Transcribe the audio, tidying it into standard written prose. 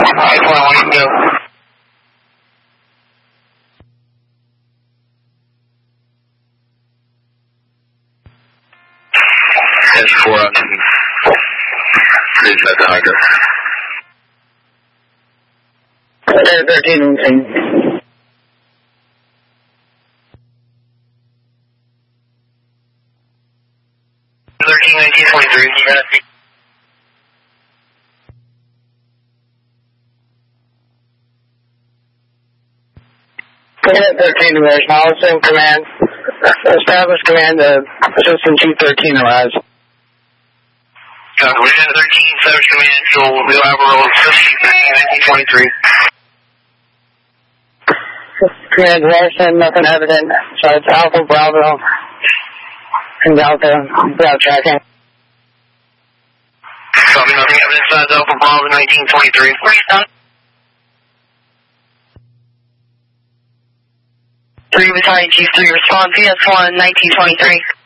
Alright, 21, go. That's 4 on 3 at the Hydra. 13, 1923, you got it. Unit 13 to Mission, all assume command. Establish command, Assistant Chief 13 arrives. Unit 13, establish command, you'll have a roll of Assistant Chief 13, 1923. Command Larson, nothing evident. So it's Alpha Bravo and Delta without tracking. Copy, nothing evident, size Alpha Bravo 1923. Restart. 3 Battalion Chief 3, respond PS1 1923.